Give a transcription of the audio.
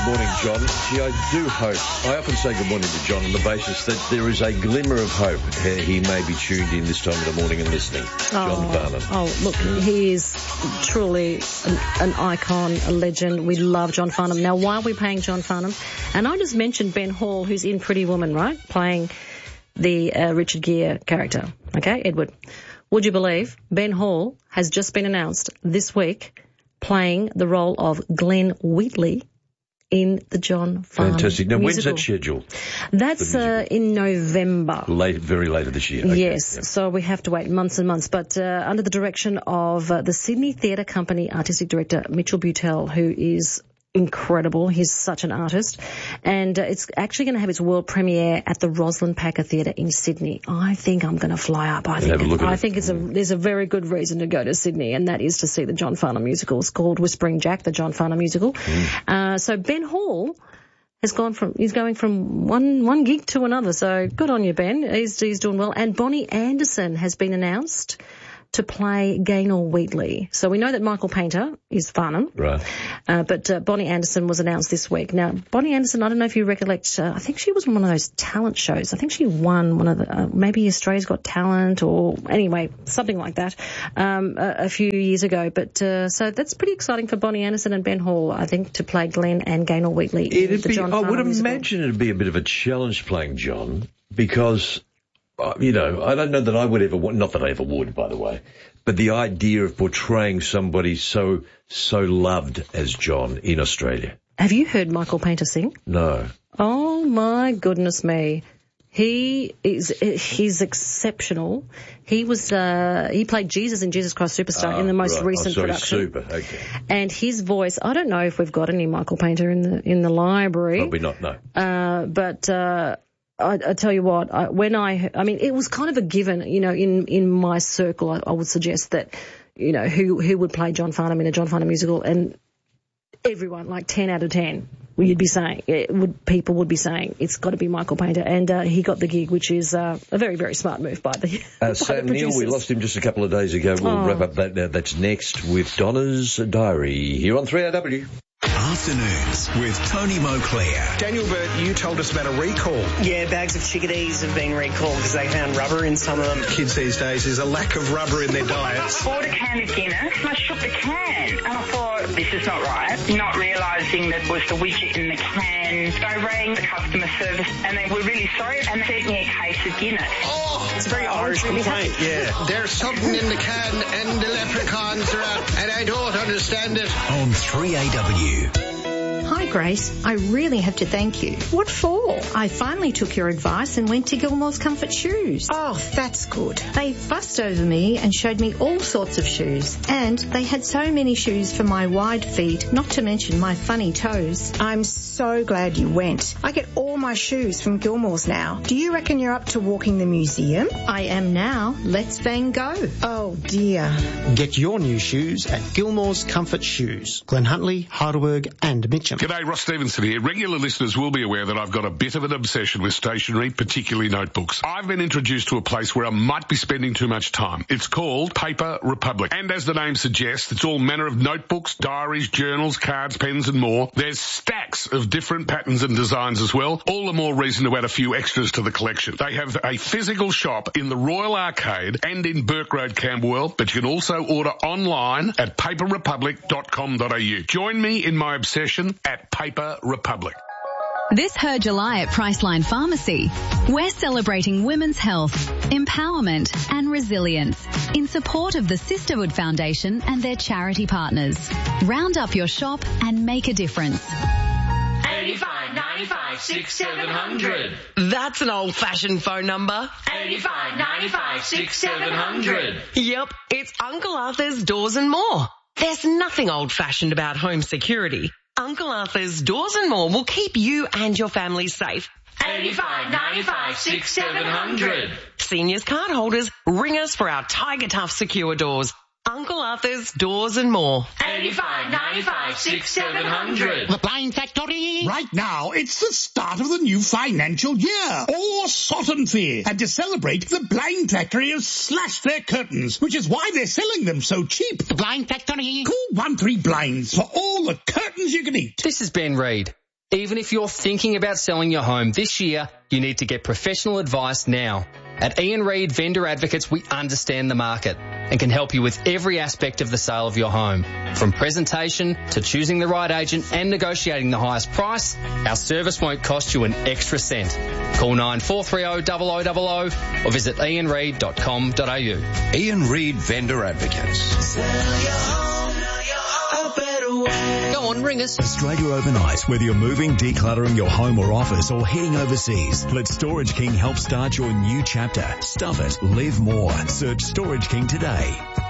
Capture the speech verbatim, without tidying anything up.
good morning, John. Gee, I do hope, I often say good morning to John on the basis that there is a glimmer of hope. He may be tuned in this time of the morning and listening. John oh, Farnham. Oh, look, he is truly an, an icon, a legend. We love John Farnham. Now, why are we paying John Farnham? And I just mentioned Ben Hall, who's in Pretty Woman, right? Playing the uh, Richard Gere character. Okay, Edward. Would you believe Ben Hall has just been announced this week playing the role of Glenn Wheatley in the John Farnham Fantastic. Now, musical. when's that scheduled? That's uh, in November. Late, very later this year. Okay. Yes, yep. So we have to wait months and months. But uh, under the direction of uh, the Sydney Theatre Company artistic director, Mitchell Butel, who is incredible. He's such an artist. And uh, it's actually going to have its world premiere at the Rosalind Packer Theatre in Sydney. I think I'm going to fly up. I think, have a look at I it. think it's a, there's a very good reason to go to Sydney, and that is to see the John Farnham musical. It's called Whispering Jack, the John Farnham musical. Mm. Uh, so Ben Hall has gone from, he's going from one, one gig to another. So good on you, Ben. He's, he's doing well. And Bonnie Anderson has been announced to play Gaynor Wheatley. So we know that Michael Painter is Farnham. Right. Uh, but uh, Bonnie Anderson was announced this week. Now, Bonnie Anderson, I don't know if you recollect, uh, I think she was on one of those talent shows. I think she won one of the, uh, maybe Australia's Got Talent or anyway, something like that, um, a, a few years ago. But uh, so that's pretty exciting for Bonnie Anderson and Ben Hall, I think, to play Glenn and Gaynor Wheatley in It'd the be, John I Farnham would musical. imagine it'd be a bit of a challenge playing John because, uh, you know, I don't know that I would ever want, not that I ever would, by the way, but the idea of portraying somebody so, so loved as John in Australia. Have you heard Michael Painter sing? No. Oh, my goodness me. He is, he's exceptional. He was, uh, he played Jesus in Jesus Christ Superstar Ah, in the most right. recent oh, sorry, production. Super, okay. And his voice, I don't know if we've got any Michael Painter in the, in the library. Probably not, no. Uh, but, uh, I, I tell you what, I, when I, I mean, it was kind of a given, you know, in, in my circle, I, I would suggest that, you know, who, who would play John Farnham in a John Farnham musical, and everyone, like ten out of ten, you'd be saying, it would, people would be saying, it's got to be Michael Painter, and uh, he got the gig, which is uh, a very, very smart move by the, uh, by Sam the Neill, we lost him just a couple of days ago. We'll oh. wrap up that. Uh, that's next with Donna's Diary here on three A W. Afternoons with Tony Moclair. Daniel Burt, you told us about a recall. Yeah, bags of chickadees have been recalled because they found rubber in some of them. Kids these days, there's a lack of rubber in their diets. I bought a can of Guinness and I shook the can and I thought, this is not right. Not realising that it was the widget in the can. So I rang the customer service and they were really sorry and they sent me a case of Guinness. Oh, it's a very Irish complaint, yeah. There's something in the can and the leprechauns are out and I don't understand it. On three A W. Hi Grace, I really have to thank you. What for? I finally took your advice and went to Gilmore's Comfort Shoes. Oh, that's good. They fussed over me and showed me all sorts of shoes. And they had so many shoes for my wide feet, not to mention my funny toes. I'm so glad you went. I get all my shoes from Gilmore's now. Do you reckon you're up to walking the museum? I am now. Let's Van go. Oh dear. Get your new shoes at Gilmore's Comfort Shoes, Glen Huntly, Heidelberg and Mitcham. G'day, Ross Stevenson here. Regular listeners will be aware that I've got a bit of an obsession with stationery, particularly notebooks. I've been introduced to a place where I might be spending too much time. It's called Paper Republic. And as the name suggests, it's all manner of notebooks, diaries, journals, cards, pens and more. There's stacks of different patterns and designs as well. All the more reason to add a few extras to the collection. They have a physical shop in the Royal Arcade and in Burke Road, Camberwell, but you can also order online at paper republic dot com dot a u. Join me in my obsession at Paper Republic. This Her July at Priceline Pharmacy, we're celebrating women's health, empowerment and resilience in support of the Sisterhood Foundation and their charity partners. Round up your shop and make a difference. eighty-five ninety-five six seven hundred. That's an old-fashioned phone number. eighty-five ninety-five six seven hundred. Yep, it's Uncle Arthur's Doors and More. There's nothing old-fashioned about home security. Uncle Arthur's Doors and More will keep you and your family safe. eighty-five ninety-five six seven hundred. Seniors card holders, ring us for our Tiger Tough secure doors. Uncle Arthur's Doors and More. eighty-five ninety-five six seven hundred. The Blind Factory. Right now, it's the start of the new financial year. All Sotton Fair. And to celebrate, the Blind Factory has slashed their curtains, which is why they're selling them so cheap. The Blind Factory. Call one three blinds for all the curtains you can eat. This is Ben Reid. Even if you're thinking about selling your home this year, you need to get professional advice now. At Ian Reid Vendor Advocates, we understand the market and can help you with every aspect of the sale of your home. From presentation to choosing the right agent and negotiating the highest price, our service won't cost you an extra cent. Call nine four three zero zero zero zero zero or visit ian reid dot com dot a u. Ian Reid Vendor Advocates. Sell your home, a better way. Go on, ring us. Australia overnight. Whether you're moving, decluttering your home or office, or heading overseas, let Storage King help start your new chapter. Stuff it. Live more. Search Storage King today.